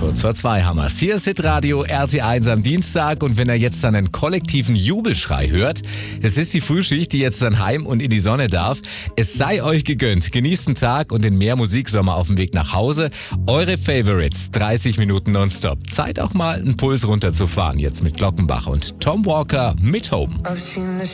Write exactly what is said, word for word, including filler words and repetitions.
Kurz vor zwei haben wir's. Hier ist Hitradio R T eins am Dienstag und wenn er jetzt dann einen kollektiven Jubelschrei hört, es ist die Frühschicht, die jetzt dann heim und in die Sonne darf. Es sei euch gegönnt. Genießt den Tag und den mehr Musiksommer auf dem Weg nach Hause. Eure Favorites, dreißig Minuten nonstop. Zeit auch mal einen Puls runterzufahren. Jetzt mit Glockenbach und Tom Walker mit Home.